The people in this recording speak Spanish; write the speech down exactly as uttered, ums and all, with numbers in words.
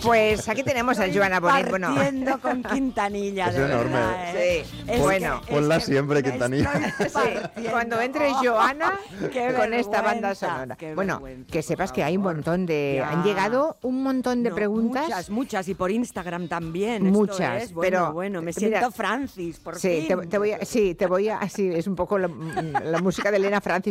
Pues aquí tenemos a Joana Bonet. Bueno, partiendo con Quintanilla, Es de enorme. verdad, ¿eh? Sí, Es bueno. que- Ponla es que siempre, me Quintanilla. estoy sí, partiendo. cuando entre Oh, Joana qué con esta banda vergüenza, sonora. qué Bueno, vergüenza, que por sepas que hay un favor. montón de... Ya. Han llegado un montón de No, preguntas. Muchas, muchas, y por Instagram también. Muchas, esto es, bueno, pero, bueno, me mira, siento Francis, por Sí, fin. te, te voy a, sí, te voy a... Sí, es un poco la, la música de Elena Francis.